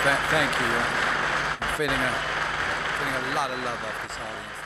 Thank you. I'm feeling a lot of love off this audience.